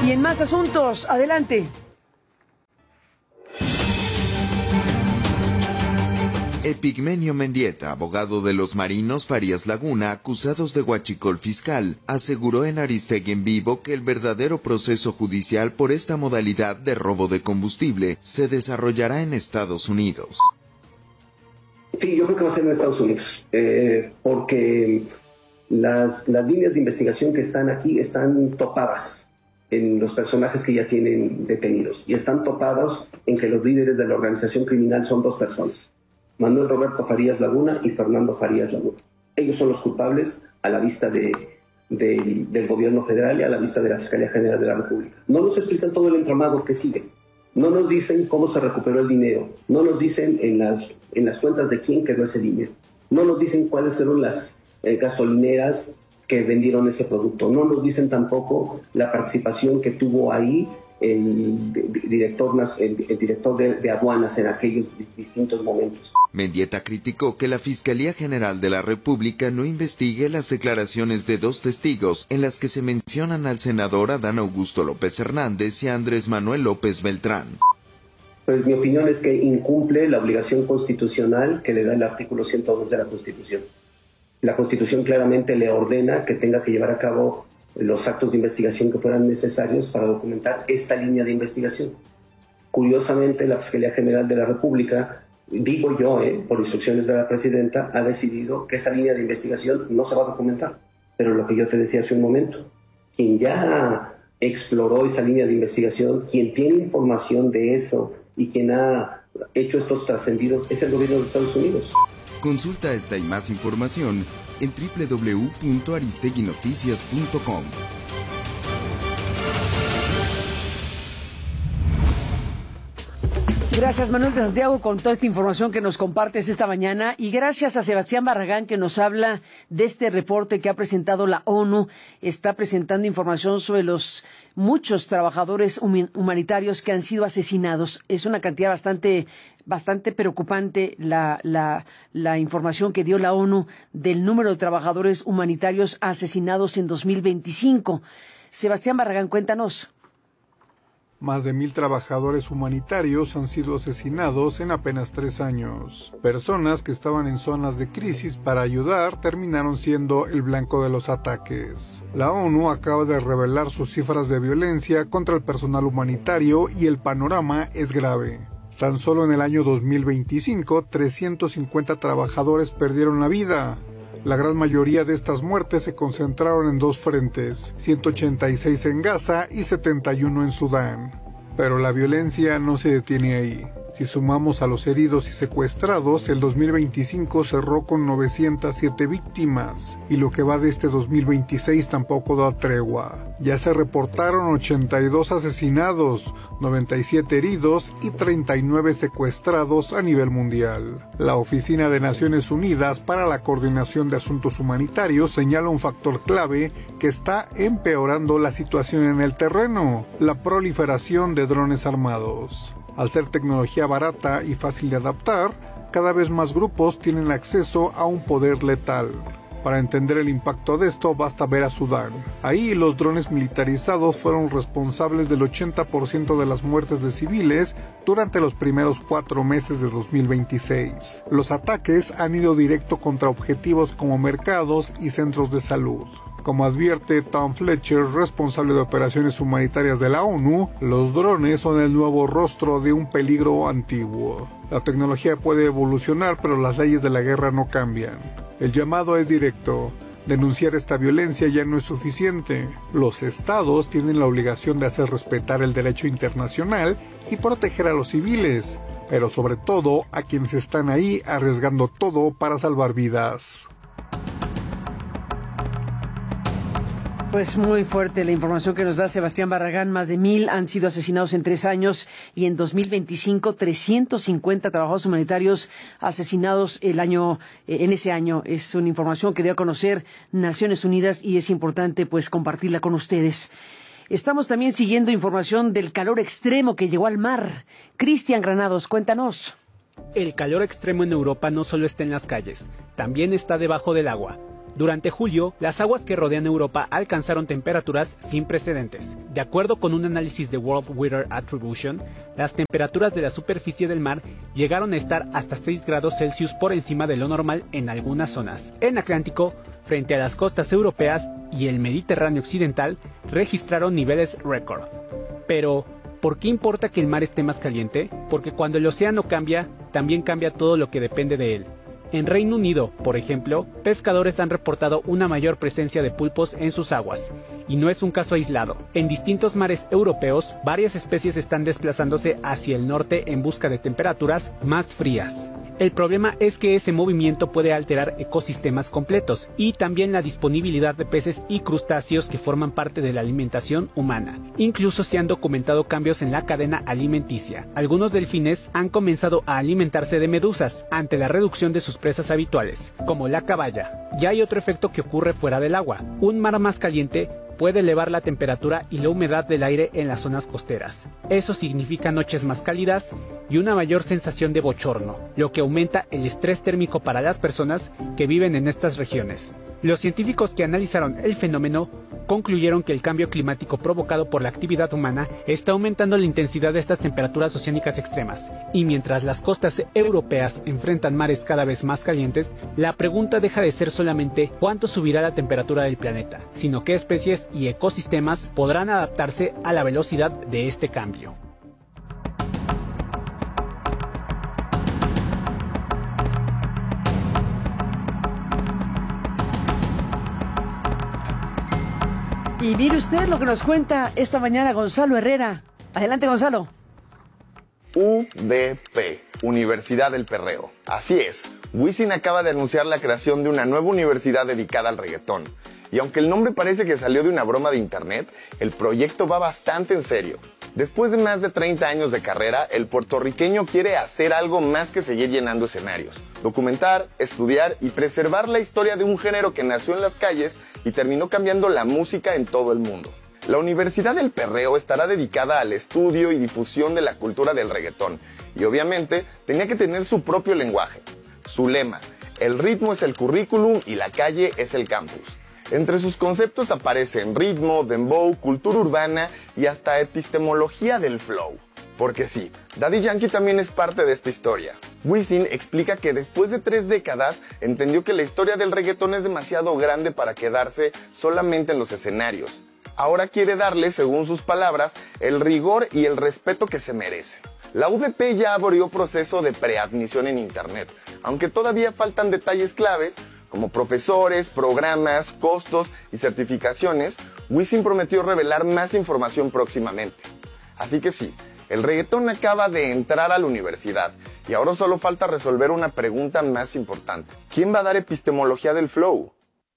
Y en más asuntos, adelante. Epigmenio Mendieta, abogado de los marinos Farías Laguna, acusados de huachicol fiscal, aseguró en Aristegui en Vivo que el verdadero proceso judicial por esta modalidad de robo de combustible se desarrollará en Estados Unidos. Sí, yo creo que va a ser en Estados Unidos, porque las líneas de investigación que están aquí están topadas en los personajes que ya tienen detenidos, y están topados en que los líderes de la organización criminal son dos personas: Manuel Roberto Farías Laguna y Fernando Farías Laguna. Ellos son los culpables a la vista del gobierno federal y a la vista de la Fiscalía General de la República. No nos explican todo el entramado que sigue. No nos dicen cómo se recuperó el dinero. No nos dicen en las cuentas de quién quedó ese dinero. No nos dicen cuáles fueron las gasolineras que vendieron ese producto. No nos dicen tampoco la participación que tuvo ahí el director de aduanas en aquellos distintos momentos. Mendieta criticó que la Fiscalía General de la República no investigue las declaraciones de dos testigos en las que se mencionan al senador Adán Augusto López Hernández y a Andrés Manuel López Beltrán. Pues mi opinión es que incumple la obligación constitucional que le da el artículo 102 de la Constitución. La Constitución claramente le ordena que tenga que llevar a cabo los actos de investigación que fueran necesarios para documentar esta línea de investigación. Curiosamente, la Fiscalía General de la República, digo yo, por instrucciones de la presidenta, ha decidido que esa línea de investigación no se va a documentar. Pero lo que yo te decía hace un momento, quien ya exploró esa línea de investigación, quien tiene información de eso y quien ha hecho estos trascendidos es el gobierno de Estados Unidos. Consulta esta y más información en www.aristeguinoticias.com. Gracias, Manuel de Santiago, con toda esta información que nos compartes esta mañana, y gracias a Sebastián Barragán, que nos habla de este reporte que ha presentado la ONU. Está presentando información sobre los muchos trabajadores humanitarios que han sido asesinados. Es una cantidad bastante preocupante la información que dio la ONU del número de trabajadores humanitarios asesinados en 2025. Sebastián Barragán, cuéntanos. Más de 1,000 trabajadores humanitarios han sido asesinados en apenas 3 años. Personas que estaban en zonas de crisis para ayudar terminaron siendo el blanco de los ataques. La ONU acaba de revelar sus cifras de violencia contra el personal humanitario y el panorama es grave. Tan solo en el año 2025, 350 trabajadores perdieron la vida. La gran mayoría de estas muertes se concentraron en 2 frentes, 186 en Gaza y 71 en Sudán. Pero la violencia no se detiene ahí. Si sumamos a los heridos y secuestrados, el 2025 cerró con 907 víctimas, y lo que va de este 2026 tampoco da tregua. Ya se reportaron 82 asesinados, 97 heridos y 39 secuestrados a nivel mundial. La Oficina de Naciones Unidas para la Coordinación de Asuntos Humanitarios señala un factor clave que está empeorando la situación en el terreno: la proliferación de drones armados. Al ser tecnología barata y fácil de adaptar, cada vez más grupos tienen acceso a un poder letal. Para entender el impacto de esto, basta ver a Sudán. Ahí los drones militarizados fueron responsables del 80% de las muertes de civiles durante los primeros 4 meses de 2026. Los ataques han ido directo contra objetivos como mercados y centros de salud. Como advierte Tom Fletcher, responsable de operaciones humanitarias de la ONU, los drones son el nuevo rostro de un peligro antiguo. La tecnología puede evolucionar, pero las leyes de la guerra no cambian. El llamado es directo. Denunciar esta violencia ya no es suficiente. Los estados tienen la obligación de hacer respetar el derecho internacional y proteger a los civiles, pero sobre todo a quienes están ahí arriesgando todo para salvar vidas. Pues muy fuerte la información que nos da Sebastián Barragán. Más de 1,000 han sido asesinados en 3 años, y en 2025 350 trabajadores humanitarios asesinados en ese año. Es una información que dio a conocer Naciones Unidas y es importante pues compartirla con ustedes. Estamos también siguiendo información del calor extremo que llegó al mar. Cristian Granados, cuéntanos. El calor extremo en Europa no solo está en las calles, también está debajo del agua. Durante julio, las aguas que rodean Europa alcanzaron temperaturas sin precedentes. De acuerdo con un análisis de World Weather Attribution, las temperaturas de la superficie del mar llegaron a estar hasta 6 grados Celsius por encima de lo normal en algunas zonas. En Atlántico, frente a las costas europeas y el Mediterráneo occidental, registraron niveles récord. Pero, ¿por qué importa que el mar esté más caliente? Porque cuando el océano cambia, también cambia todo lo que depende de él. En Reino Unido, por ejemplo, pescadores han reportado una mayor presencia de pulpos en sus aguas, y no es un caso aislado. En distintos mares europeos, varias especies están desplazándose hacia el norte en busca de temperaturas más frías. El problema es que ese movimiento puede alterar ecosistemas completos y también la disponibilidad de peces y crustáceos que forman parte de la alimentación humana. Incluso se han documentado cambios en la cadena alimenticia. Algunos delfines han comenzado a alimentarse de medusas ante la reducción de sus presas habituales, como la caballa. Y hay otro efecto que ocurre fuera del agua. Un mar más caliente puede elevar la temperatura y la humedad del aire en las zonas costeras. Eso significa noches más cálidas y una mayor sensación de bochorno, lo que aumenta el estrés térmico para las personas que viven en estas regiones. Los científicos que analizaron el fenómeno concluyeron que el cambio climático provocado por la actividad humana está aumentando la intensidad de estas temperaturas oceánicas extremas. Y mientras las costas europeas enfrentan mares cada vez más calientes, la pregunta deja de ser solamente cuánto subirá la temperatura del planeta, sino qué especies y ecosistemas podrán adaptarse a la velocidad de este cambio. Y mire usted lo que nos cuenta esta mañana Gonzalo Herrera. Adelante, Gonzalo. UDP, Universidad del Perreo. Así es, Wisin acaba de anunciar la creación de una nueva universidad dedicada al reggaetón. Y aunque el nombre parece que salió de una broma de internet, el proyecto va bastante en serio. Después de más de 30 años de carrera, el puertorriqueño quiere hacer algo más que seguir llenando escenarios. Documentar, estudiar y preservar la historia de un género que nació en las calles y terminó cambiando la música en todo el mundo. La Universidad del Perreo estará dedicada al estudio y difusión de la cultura del reggaetón. Y obviamente tenía que tener su propio lenguaje. Su lema: el ritmo es el currículum y la calle es el campus. Entre sus conceptos aparecen ritmo, dembow, cultura urbana y hasta epistemología del flow. Porque sí, Daddy Yankee también es parte de esta historia. Wisin explica que después de 3 décadas entendió que la historia del reggaetón es demasiado grande para quedarse solamente en los escenarios. Ahora quiere darle, según sus palabras, el rigor y el respeto que se merece. La UDP ya abrió proceso de preadmisión en internet, aunque todavía faltan detalles claves como profesores, programas, costos y certificaciones. Wisin prometió revelar más información próximamente. Así que sí, el reggaetón acaba de entrar a la universidad y ahora solo falta resolver una pregunta más importante. ¿Quién va a dar epistemología del flow?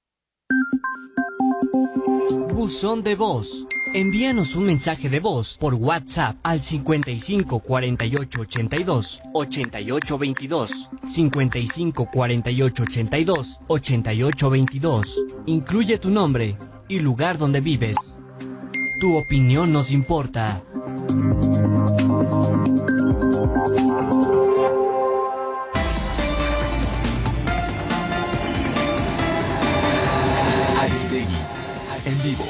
Buzón de voz. Envíanos un mensaje de voz por WhatsApp al 55 48 82 88 22. 55 48 82 88 22. Incluye tu nombre y lugar donde vives. Tu opinión nos importa. Aristegui, en vivo.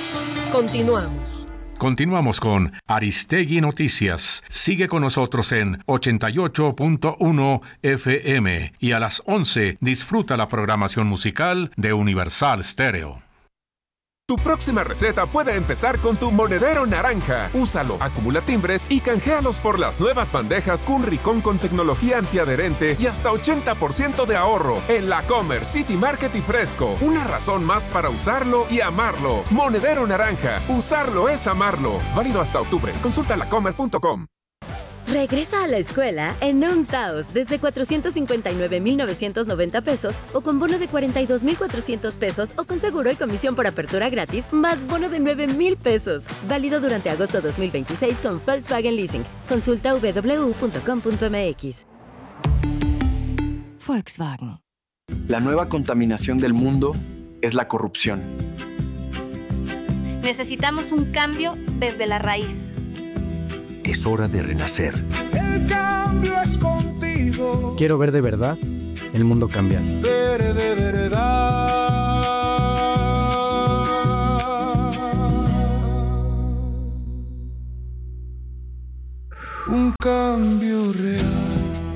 Continuamos con Aristegui Noticias. Sigue con nosotros en 88.1 FM y a las 11 disfruta la programación musical de Universal Stereo. Tu próxima receta puede empezar con tu monedero naranja. Úsalo, acumula timbres y canjealos por las nuevas bandejas Cunricón con tecnología antiadherente y hasta 80% de ahorro en La Comer, City Market y Fresco. Una razón más para usarlo y amarlo. Monedero naranja. Usarlo es amarlo. Válido hasta octubre. Consulta lacomer.com. Regresa a la escuela en un Taos desde 459,990 pesos o con bono de 42,400 pesos o con seguro y comisión por apertura gratis más bono de 9,000 pesos. Válido durante agosto 2026 con Volkswagen Leasing. Consulta www.com.mx. Volkswagen. La nueva contaminación del mundo es la corrupción. Necesitamos un cambio desde la raíz. Es hora de renacer. El cambio es contigo. Quiero ver de verdad el mundo cambiar. Ver de verdad. un cambio real.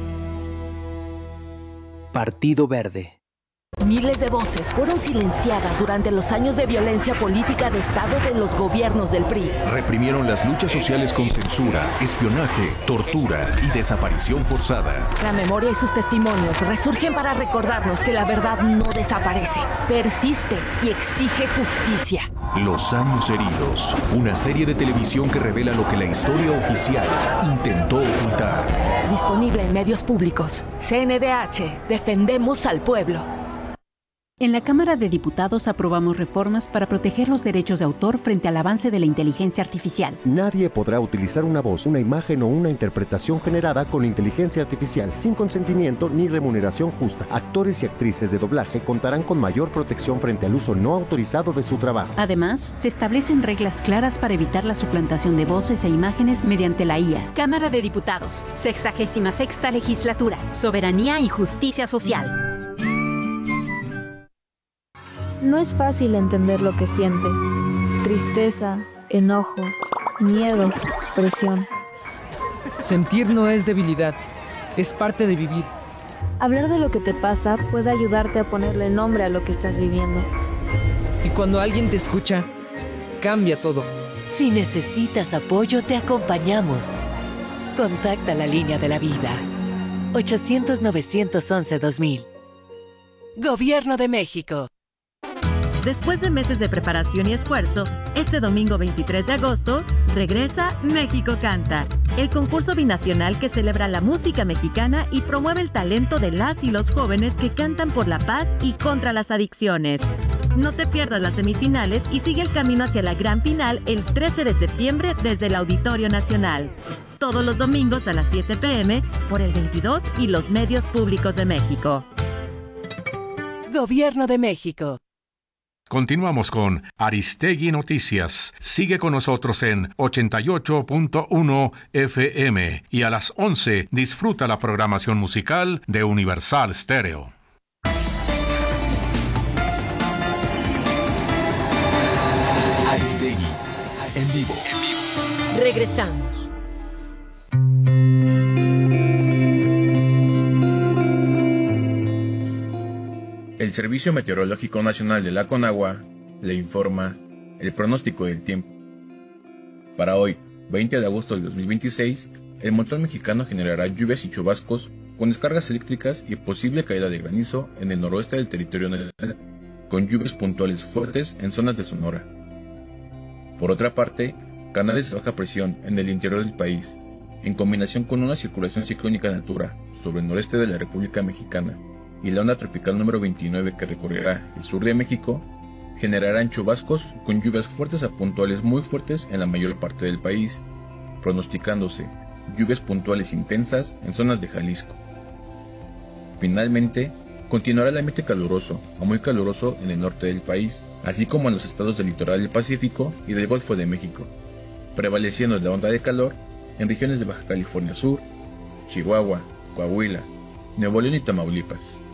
Partido Verde. Miles de voces fueron silenciadas durante los años de violencia política de Estado de los gobiernos del PRI. Reprimieron las luchas sociales con censura, espionaje, tortura y desaparición forzada. La memoria y sus testimonios resurgen para recordarnos que la verdad no desaparece, persiste y exige justicia. Los años heridos. Una serie de televisión que revela lo que la historia oficial intentó ocultar. Disponible en medios públicos. CNDH. Defendemos al pueblo. En la Cámara de Diputados aprobamos reformas para proteger los derechos de autor frente al avance de la inteligencia artificial. Nadie podrá utilizar una voz, una imagen o una interpretación generada con inteligencia artificial sin consentimiento ni remuneración justa. Actores y actrices de doblaje contarán con mayor protección frente al uso no autorizado de su trabajo. Además, se establecen reglas claras para evitar la suplantación de voces e imágenes mediante la IA. Cámara de Diputados, 66ª Legislatura, Soberanía y Justicia Social. No es fácil entender lo que sientes. Tristeza, enojo, miedo, presión. Sentir no es debilidad, es parte de vivir. Hablar de lo que te pasa puede ayudarte a ponerle nombre a lo que estás viviendo. Y cuando alguien te escucha, cambia todo. Si necesitas apoyo, te acompañamos. Contacta la línea de la vida. 800-911-2000. Gobierno de México. Después de meses de preparación y esfuerzo, este domingo 23 de agosto, regresa México Canta, el concurso binacional que celebra la música mexicana y promueve el talento de las y los jóvenes que cantan por la paz y contra las adicciones. No te pierdas las semifinales y sigue el camino hacia la gran final el 13 de septiembre desde el Auditorio Nacional. Todos los domingos a las 7 p.m. por el 22 y los medios públicos de México. Gobierno de México. Continuamos con Aristegui Noticias. Sigue con nosotros en 88.1 FM y a las 11 disfruta la programación musical de Universal Stereo. Aristegui, en vivo. Regresamos. El Servicio Meteorológico Nacional de la Conagua le informa el pronóstico del tiempo. Para hoy, 20 de agosto del 2026, el monzón mexicano generará lluvias y chubascos con descargas eléctricas y posible caída de granizo en el noroeste del territorio nacional, con lluvias puntuales fuertes en zonas de Sonora. Por otra parte, canales de baja presión en el interior del país, en combinación con una circulación ciclónica en altura sobre el noreste de la República Mexicana y la onda tropical número 29 que recorrerá el sur de México, generarán chubascos con lluvias fuertes a puntuales muy fuertes en la mayor parte del país, pronosticándose lluvias puntuales intensas en zonas de Jalisco. Finalmente, continuará el ambiente caluroso a muy caluroso en el norte del país, así como en los estados del litoral del Pacífico y del Golfo de México, prevaleciendo la onda de calor en regiones de Baja California Sur, Chihuahua, Coahuila, Nuevo León y Tamaulipas.